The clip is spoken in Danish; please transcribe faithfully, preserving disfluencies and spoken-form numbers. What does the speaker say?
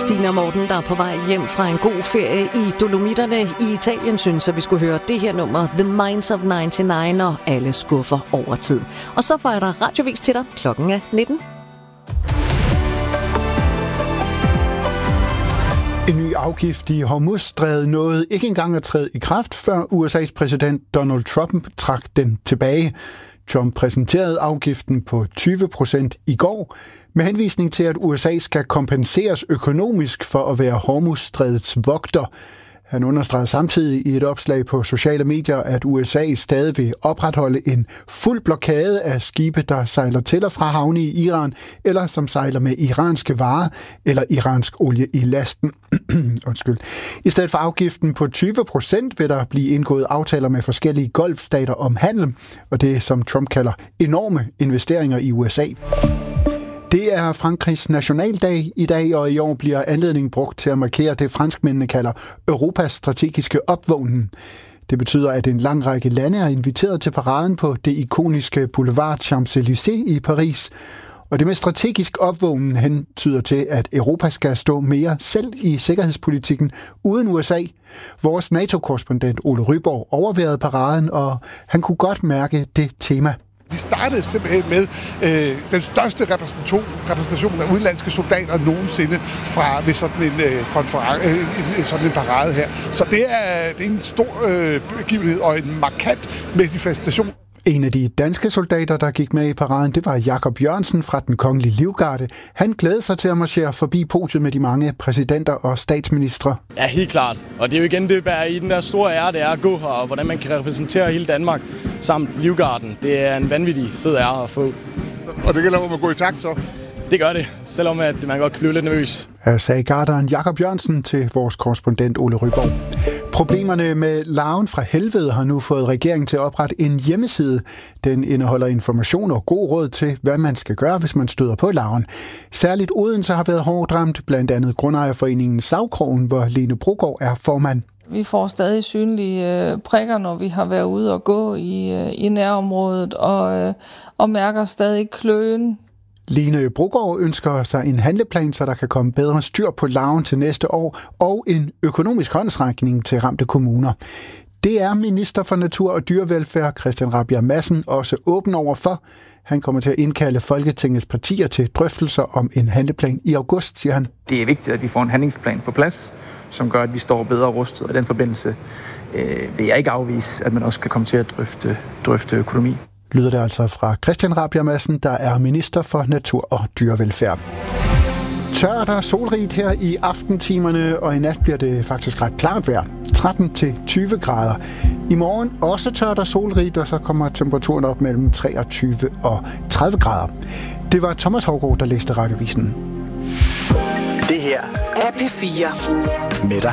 Stine og Morten, der er på vej hjem fra en god ferie i Dolomitterne i Italien, synes at vi skulle høre det her nummer, The Minds of nioghalvfems, og alle skuffer over tid. Og så får jeg der radiovis til dig. Klokken er nitten. En ny afgift i Hormuzstrædet nåede ikke engang at træde i kraft, før U S A's præsident Donald Trump trak den tilbage. Trump præsenterede afgiften på tyve procent i går, med henvisning til, at U S A skal kompenseres økonomisk for at være Hormuzstrædets vogter. Han understregede samtidig i et opslag på sociale medier, at U S A stadig vil opretholde en fuld blokade af skibe, der sejler til og fra havne i Iran, eller som sejler med iranske varer eller iransk olie i lasten. Undskyld. I stedet for afgiften på tyve procent vil der blive indgået aftaler med forskellige golfstater om handel, og det som Trump kalder enorme investeringer i U S A. Det er Frankrigs nationaldag i dag, og i år bliver anledningen brugt til at markere det, franskmændene kalder Europas strategiske opvågnen. Det betyder, at en lang række lande er inviteret til paraden på det ikoniske Boulevard Champs-Élysées i Paris. Og det med strategisk opvågnen hentyder til, at Europa skal stå mere selv i sikkerhedspolitikken uden U S A. Vores NATO-korrespondent Ole Ryborg overværede paraden, og han kunne godt mærke det tema. Vi startede simpelthen med øh, den største repræsentation, repræsentation af udenlandske soldater nogensinde fra ved sådan en, øh, konference, øh, sådan en parade her. Så det er, det er en stor øh, begivenhed og en markant manifestation. En af de danske soldater, der gik med i paraden, det var Jakob Jørgensen fra den kongelige livgarde. Han glædede sig til at marchere forbi podiet med de mange præsidenter og statsministre. Ja, helt klart. Og det er jo igen det, der er i den der store ære, det er at gå her, og hvordan man kan repræsentere hele Danmark samt livgarden. Det er en vanvittig fed ære at få. Og det gælder om at gå i takt så? Det gør det, selvom at man godt kan blive lidt nervøs. Jeg sagde garderen Jakob Jørgensen til vores korrespondent Ole Ryborg. Problemerne med larven fra helvede har nu fået regeringen til at oprette en hjemmeside. Den indeholder information og god råd til, hvad man skal gøre, hvis man støder på larven. Særligt Odense har været hårdt ramt, blandt andet Grundejerforeningen Savkrogen, hvor Lene Brogaard er formand. Vi får stadig synlige prikker, når vi har været ude og gå i, i nærområdet, og, og mærker stadig kløen. Lene Brogaard ønsker sig en handleplan, så der kan komme bedre styr på larven til næste år, og en økonomisk håndsrækning til ramte kommuner. Det er minister for Natur og Dyrevelfærd, Christian Rabjerg Madsen, også åben over for. Han kommer til at indkalde Folketingets partier til drøftelser om en handleplan i august, siger han. Det er vigtigt, at vi får en handlingsplan på plads, som gør, at vi står bedre rustet. Og i den forbindelse øh, vil jeg ikke afvise, at man også kan komme til at drøfte, drøfte økonomi. Lyder det altså fra Christian Rabjerg Madsen, der er minister for Natur og Dyrevelfærd. Tørt og solrigt her i aftentimerne, og i nat bliver det faktisk ret klart vejr. tretten til tyve grader. I morgen også tørt og solrigt, og så kommer temperaturen op mellem treogtyve og tredive grader. Det var Thomas Haugaard, der læste Radiovisen. Det her er P fire med dig.